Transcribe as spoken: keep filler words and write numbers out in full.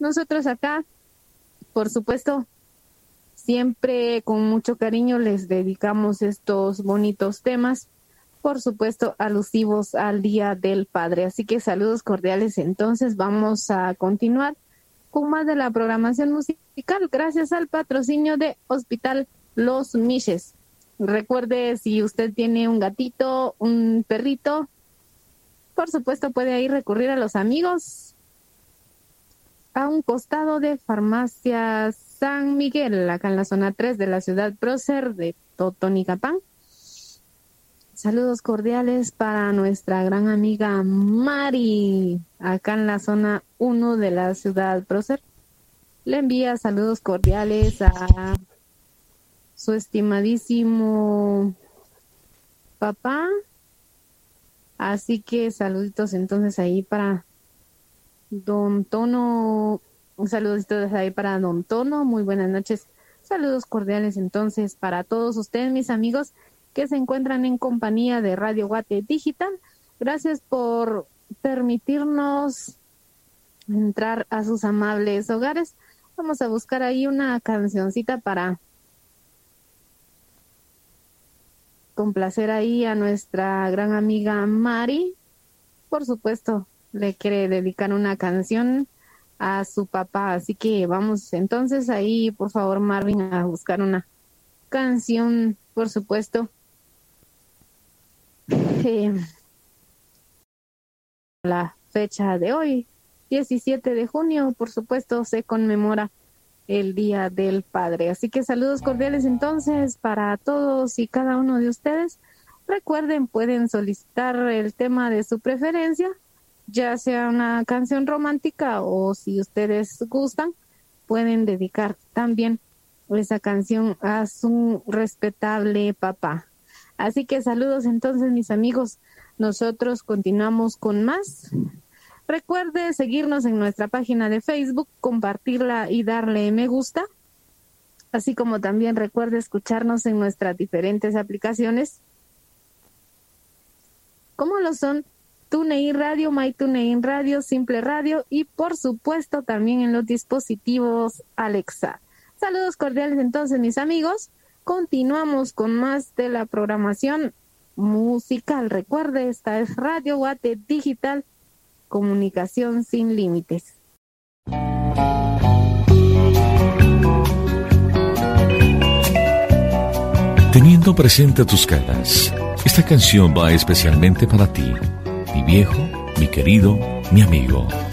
nosotros acá, por supuesto, siempre con mucho cariño les dedicamos estos bonitos temas, por supuesto, alusivos al Día del Padre. Así que saludos cordiales. Entonces vamos a continuar con más de la programación musical, gracias al patrocinio de Hospital Los Miches. Recuerde, si usted tiene un gatito, un perrito, por supuesto puede ahí recurrir a los amigos a un costado de Farmacia San Miguel, acá en la zona tres de la ciudad prócer de Totonicapán. Saludos cordiales para nuestra gran amiga Mari, acá en la zona uno de la ciudad prócer. Le envía saludos cordiales a su estimadísimo papá. Así que saluditos entonces ahí para Don Tono. Saluditos ahí para Don Tono. Muy buenas noches. Saludos cordiales entonces para todos ustedes, mis amigos, que se encuentran en compañía de Radio Guate Digital. Gracias por permitirnos entrar a sus amables hogares. Vamos a buscar ahí una cancioncita para complacer ahí a nuestra gran amiga Mari. Por supuesto, le quiere dedicar una canción a su papá. Así que vamos entonces ahí, por favor, Marvin, a buscar una canción, por supuesto. Eh, la fecha de hoy, diecisiete de junio, por supuesto, se conmemora el Día del Padre. Así que saludos cordiales entonces para todos y cada uno de ustedes. Recuerden, pueden solicitar el tema de su preferencia, ya sea una canción romántica o, si ustedes gustan, pueden dedicar también esa canción a su respetable papá. Así que saludos entonces, mis amigos. Nosotros continuamos con más. Recuerde seguirnos en nuestra página de Facebook, compartirla y darle me gusta. Así como también recuerde escucharnos en nuestras diferentes aplicaciones, como lo son TuneIn Radio, MyTuneIn Radio, Simple Radio y por supuesto también en los dispositivos Alexa. Saludos cordiales entonces, mis amigos. Continuamos con más de la programación musical. Recuerde, esta es Radio Guate Digital, comunicación sin límites. Teniendo presente tus caras, esta canción va especialmente para ti, mi viejo, mi querido, mi amigo.